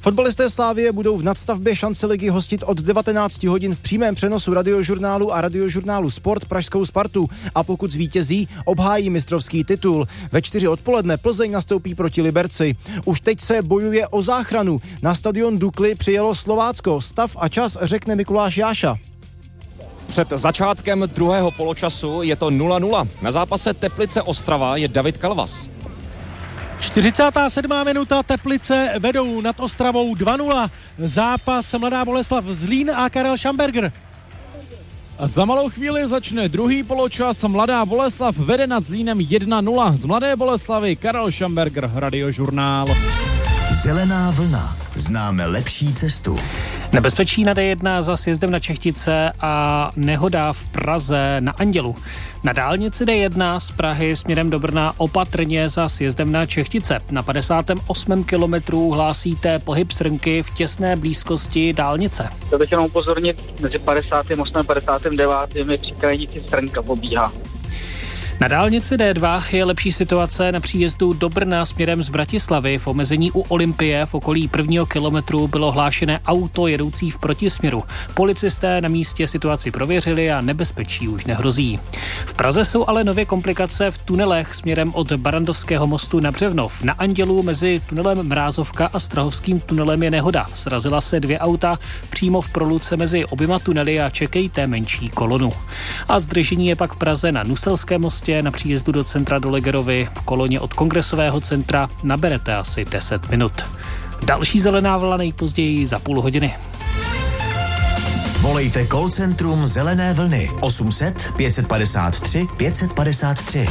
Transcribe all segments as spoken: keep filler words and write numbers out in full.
Fotbalisté Slavie budou v nadstavbě Šance ligy hostit od devatenáct hodin v přímém přenosu Radiožurnálu a Radiožurnálu Sport pražskou Spartu a pokud zvítězí, obhájí mistrovský titul. Ve čtyři odpoledne Plzeň nastoupí proti Liberci. Už teď se bojuje o záchranu. Na stadion Dukly přijelo Slovácko. Stav a čas řekne Mikuláš Jáša. Před začátkem druhého poločasu je to nula nula. Na zápase Teplice Ostrava je David Kalvas. čtyřicátá sedmá minuta, Teplice vedou nad Ostravou dva nula. Zápas Mladá Boleslav Zlín a Karel Schamberger. A za malou chvíli začne druhý poločas. Mladá Boleslav vede nad Zlínem jedna nula. Z Mladé Boleslavy Karel Schamberger, Radiožurnál. Zelená vlna. Známe lepší cestu. Nebezpečí na D jedna za sjezdem na Čechtice a nehoda v Praze na Andělu. Na dálnici D jedna z Prahy směrem do Brna opatrně za sjezdem na Čechtice. Na padesátém osmém kilometru hlásíte pohyb srnky v těsné blízkosti dálnice. To bych jenom upozornit, mezi padesátým osmým a padesátým devátým je při krajnici srnka pobíhá. Na dálnici D dva je lepší situace na příjezdu do Brna směrem z Bratislavy. V omezení u Olympie v okolí prvního kilometru bylo hlášené auto jedoucí v protisměru. Policisté na místě situaci prověřili a nebezpečí už nehrozí. V Praze jsou ale nově komplikace v tunelech směrem od Barandovského mostu na Břevnov. Na Andělu mezi tunelem Mrázovka a Strahovským tunelem je nehoda. Srazila se dvě auta přímo v proluce mezi oběma tunely a čekejte menší kolonu. A zdržení je pak v Praze na Nuselském mostě na příjezdu do centra do Legerovy. V koloně od Kongresového centra naberete asi deset minut. Další zelená vlna nejpozději za půl hodiny. Volejte call centrum Zelené vlny osm set pět padesát tři pět padesát tři.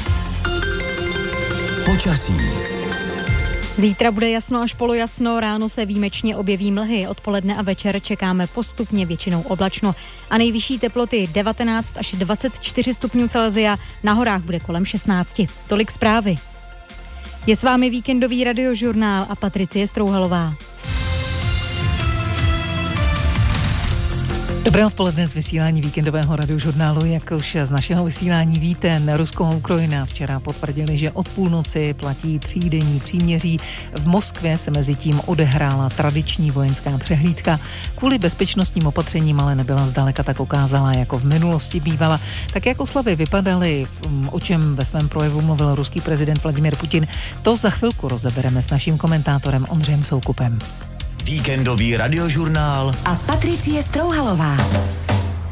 Počasí. Zítra bude jasno až polojasno, ráno se výjimečně objeví mlhy, odpoledne a večer čekáme postupně většinou oblačno a nejvyšší teploty devatenáct až dvacet čtyři stupňů Celsia, na horách bude kolem šestnáct. Tolik zprávy. Je s vámi víkendový Radiožurnál a Patricie Strouhalová. Dobré odpoledne z vysílání víkendového Radiožurnálu. Jak už z našeho vysílání víte, Rusko a Ukrajina včera potvrdili, že od půlnoci platí třídenní příměří. V Moskvě se mezi tím odehrála tradiční vojenská přehlídka. Kvůli bezpečnostním opatřením ale nebyla zdaleka tak okázalá, jako v minulosti bývala. Tak jak oslavy vypadaly, o čem ve svém projevu mluvil ruský prezident Vladimír Putin, to za chvilku rozebereme s naším komentátorem Ondřejem Soukupem. Víkendový Radiožurnál a Patricie Strouhalová.